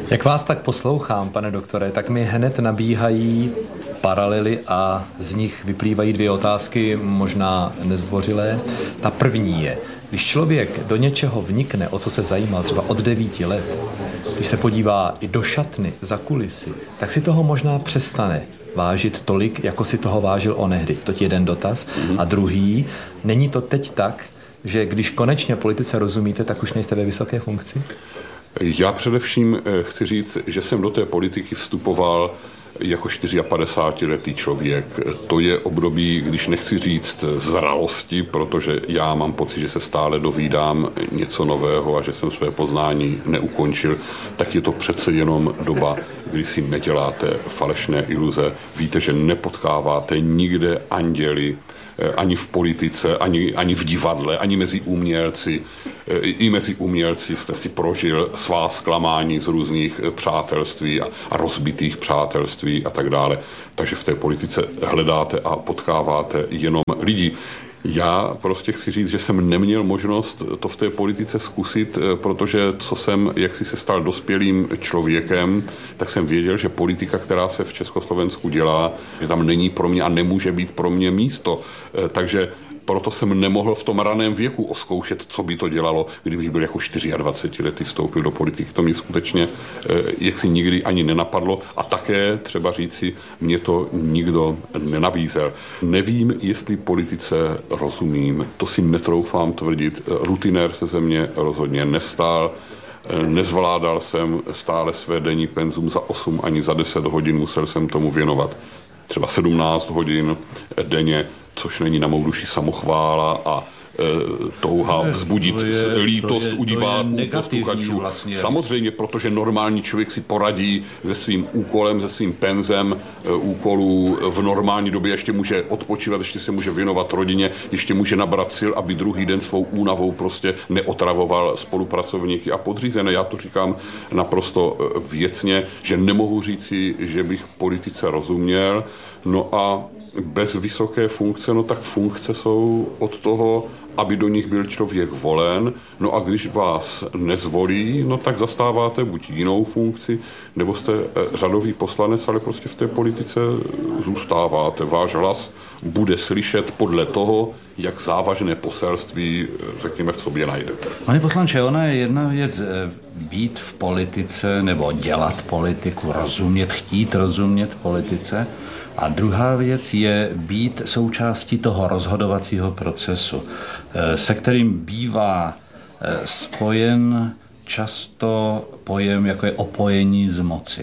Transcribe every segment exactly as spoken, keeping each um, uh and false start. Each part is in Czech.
Jak vás tak poslouchám, pane doktore, tak mi hned nabíhají paralely a z nich vyplývají dvě otázky, možná nezdvořilé. Ta první je, když člověk do něčeho vnikne, o co se zajímal třeba od devíti let, když se podívá i do šatny, za kulisy, tak si toho možná přestane vážit tolik, jako si toho vážil onehdy. To je jeden dotaz. A druhý, není to teď tak, že když konečně politice rozumíte, tak už nejste ve vysoké funkci? Já především chci říct, že jsem do té politiky vstupoval jako padesátčtyřletý člověk. To je období, když nechci říct zralosti, protože já mám pocit, že se stále dovídám něco nového a že jsem své poznání neukončil, tak je to přece jenom doba, kdy si neděláte falešné iluze. Víte, že nepotkáváte nikde anděli, ani v politice, ani, ani v divadle, ani mezi umělci. I mezi umělci jste si prožil svá zklamání z různých přátelství a, a rozbitých přátelství a tak dále. Takže v té politice hledáte a potkáváte jenom lidi. Já prostě chci říct, že jsem neměl možnost to v té politice zkusit, protože co jsem, jak si se stal dospělým člověkem, tak jsem věděl, že politika, která se v Československu dělá, že tam není pro mě a nemůže být pro mě místo. Takže proto jsem nemohl v tom raném věku oskoušet, co by to dělalo, kdybych byl jako dvacetičtyřletý vstoupil do politiky. To mě skutečně jak si nikdy ani nenapadlo a také třeba říci, mě to nikdo nenabízel. Nevím, jestli politice rozumím, to si netroufám tvrdit. Rutinér se ze mě rozhodně nestál. Nezvládal jsem stále své denní penzum za osm ani za deset hodin, musel jsem tomu věnovat třeba sedmnáct hodin denně, což není na mou duši samochvála a e, touha vzbudit je, lítost u diváků, posluchačů. Vlastně. Samozřejmě, protože normální člověk si poradí se svým úkolem, se svým penzem e, úkolů v normální době, ještě může odpočívat, ještě se může věnovat rodině, ještě může nabrat sil, aby druhý den svou únavou prostě neotravoval spolupracovníky a podřízené. Já to říkám naprosto věcně, že nemohu říci, že bych politice rozuměl. No a bez vysoké funkce, no tak funkce jsou od toho, aby do nich byl člověk volen, no a když vás nezvolí, no tak zastáváte buď jinou funkci, nebo jste řadový poslanec, ale prostě v té politice zůstáváte. Váš hlas bude slyšet podle toho, jak závažné poselství, řekněme, v sobě najdete. Pane poslanče, ona je jedna věc být v politice, nebo dělat politiku, rozumět, chtít rozumět politice, a druhá věc je být součástí toho rozhodovacího procesu, se kterým bývá spojen často pojem, jako je opojení z moci.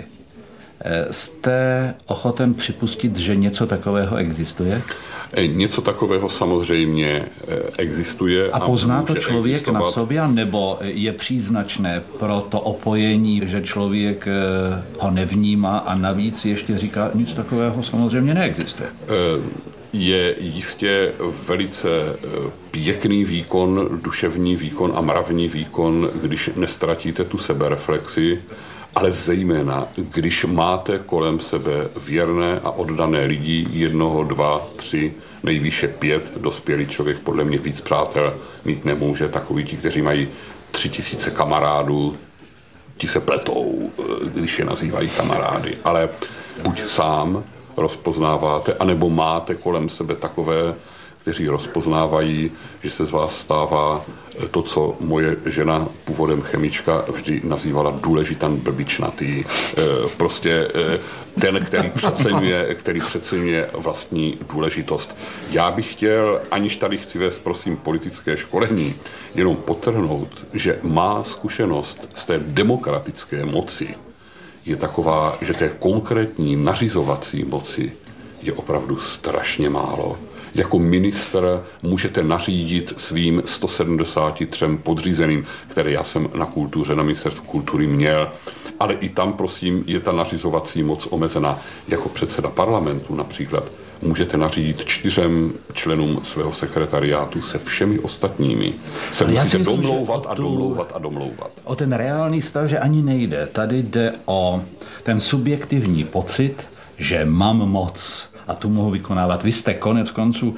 Jste ochoten připustit, že něco takového existuje? Něco takového samozřejmě existuje. A pozná a to člověk existovat na sobě, nebo je příznačné pro to opojení, že člověk ho nevnímá a navíc ještě říká, nic takového samozřejmě neexistuje? Je jistě velice pěkný výkon, duševní výkon a mravní výkon, když nestratíte tu sebereflexi, ale zejména, když máte kolem sebe věrné a oddané lidi, jednoho, dva, tři, nejvýše pět, dospělý člověk podle mě víc přátel mít nemůže, takoví ti, kteří mají tři tisíce kamarádů, ti se pletou, když je nazývají kamarády, ale buď sám rozpoznáváte, anebo máte kolem sebe takové, kteří rozpoznávají, že se z vás stává to, co moje žena, původem chemička, vždy nazývala důležitan blbičnatý. Prostě ten, který přeceňuje, který přeceňuje vlastní důležitost. Já bych chtěl, aniž tady chci vést, prosím, politické školení, jenom podtrhnout, že má zkušenost z té demokratické moci je taková, že té konkrétní nařizovací moci je opravdu strašně málo. Jako ministr můžete nařídit svým sto sedmdesáti třem podřízeným, které já jsem na kultuře, na ministerstvu kultury měl, ale i tam, prosím, je ta nařizovací moc omezená. Jako předseda parlamentu například můžete nařídit čtyřem členům svého sekretariátu se všemi ostatními. Se ale musíte myslím, domlouvat tu, a domlouvat a domlouvat. O ten reálný stav, že ani nejde. Tady jde o ten subjektivní pocit, že mám moc a tu mohu vykonávat. Vy jste konec konců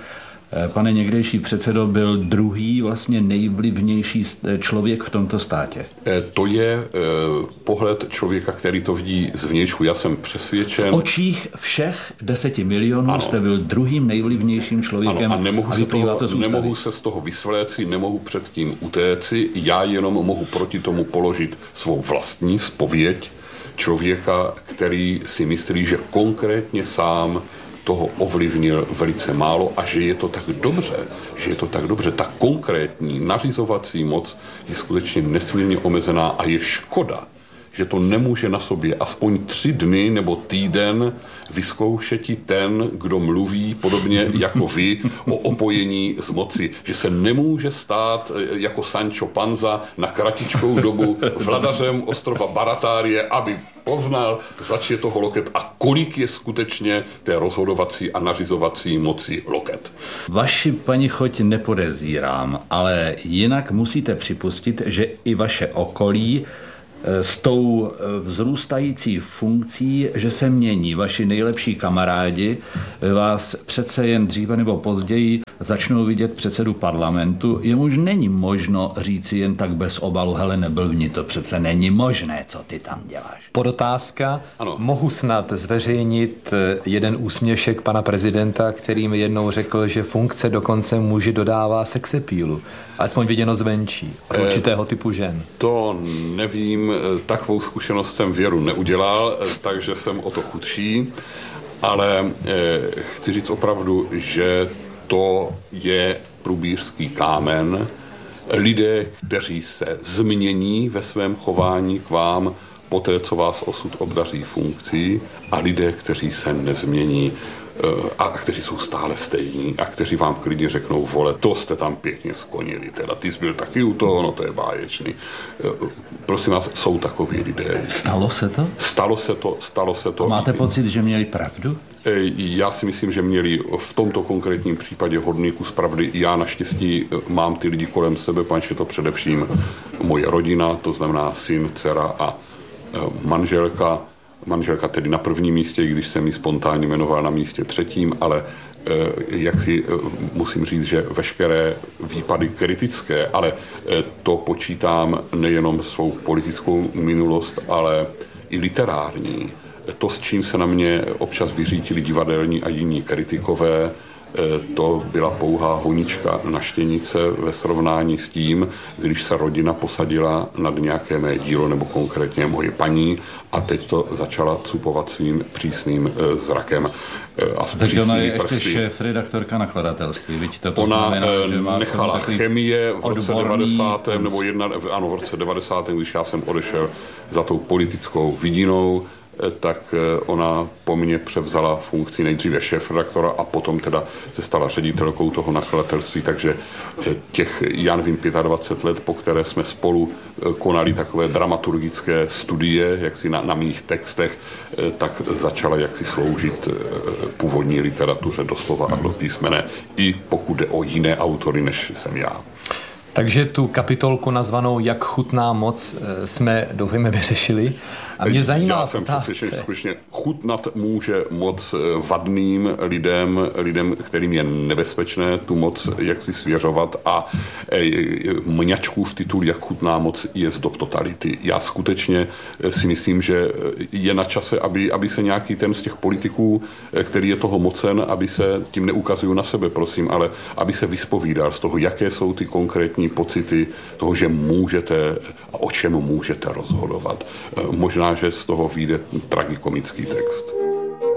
pane někdejší předsedo, byl druhý vlastně nejvlivnější člověk v tomto státě? To je pohled člověka, který to vidí zvnějšku. Já jsem přesvědčen... V očích všech deseti milionů ano. Jste byl druhým nejvlivnějším člověkem. Ano, a nemohu, a se, toho, to nemohu se z toho vysvléci, nemohu před tím utéci. Já jenom mohu proti tomu položit svou vlastní zpověď člověka, který si myslí, že konkrétně sám toho ovlivnil velice málo a že je to tak dobře, že je to tak dobře. Ta konkrétní nařizovací moc je skutečně nesmírně omezená a je škoda, že to nemůže na sobě aspoň tři dny nebo týden vyzkoušet ten, kdo mluví podobně jako vy o opojení z moci. Že se nemůže stát jako Sancho Panza na kratičkou dobu vladařem ostrova Baratárie, aby poznal, zač je toho loket a kolik je skutečně té rozhodovací a nařizovací moci loket. Vaši paní choť nepodezírám, ale jinak musíte připustit, že i vaše okolí s tou vzrůstající funkcí, že se mění. Vaši nejlepší kamarádi vás přece jen dříve nebo později začnou vidět předsedu parlamentu. Jemuž není možno říci jen tak bez obalu, hele, neblbni, to přece není možné, co ty tam děláš. Podotázka. Ano. Mohu snad zveřejnit jeden úsměšek pana prezidenta, který mi jednou řekl, že funkce dokonce muži dodává sexepílu. Alespoň viděno zvenčí. Od určitého typu žen. To nevím, takovou zkušenost jsem věru neudělal, takže jsem o to chudší, ale chci říct opravdu, že to je průbířský kámen. Lidé, kteří se změní ve svém chování k vám poté, co vás osud obdaří funkcí, a lidé, kteří se nezmění a kteří jsou stále stejní a kteří vám klidně řeknou, vole, to jste tam pěkně skonili, teda ty jsi byl taky u toho, no to je báječný. Prosím vás, jsou takoví lidé. Stalo se to? Stalo se to, stalo se to. A máte pocit, že měli pravdu? Já si myslím, že měli v tomto konkrétním případě hodný kus pravdy. Já naštěstí mám ty lidi kolem sebe, panč je to především moje rodina, to znamená syn, dcera a manželka. Manželka tedy na prvním místě, když jsem ji spontánně jmenoval na místě třetím, ale jak si musím říct, že veškeré výpady kritické, ale to počítám nejenom svou politickou minulost, ale i literární. To, s čím se na mě občas vyřítili divadelní a jiní kritikové, to byla pouhá honička na štěnice ve srovnání s tím, když se rodina posadila nad nějaké mé dílo, nebo konkrétně moje paní, a teď to začala cupovat svým přísným zrakem a s tak ona je prsty. ještě šéf-redaktorka nakladatelství. Vidíte, to ona znamená, že má nechala chemie v roce devadesátém nebo jedna, ano, v roce devadesátém, když já jsem odešel za tou politickou vidinou, tak ona po mně převzala funkci nejdříve šéfredaktora a potom teda se stala ředitelkou toho nakladatelství, takže těch, já nevím, dvacet pět let, po které jsme spolu konali takové dramaturgické studie, jaksi na, na mých textech, tak začala jaksi sloužit původní literatuře doslova a do písmene, i pokud jde o jiné autory, než jsem já. Takže tu kapitolku nazvanou Jak chutná moc jsme, doufejme, vyřešili. A mě zajímá Já jsem přesvědčen, že skutečně chutnat může moc vadným lidem, lidem, kterým je nebezpečné tu moc jak si svěřovat, a mňačkův titul Jak chutná moc je z dob totality. Já skutečně si myslím, že je na čase, aby, aby se nějaký ten z těch politiků, který je toho mocen, aby se, tím neukazuju na sebe, prosím, ale aby se vyspovídal z toho, jaké jsou ty konkrétní pocity toho, že můžete a o čem můžete rozhodovat. Možná, že z toho vyjde tragikomický text.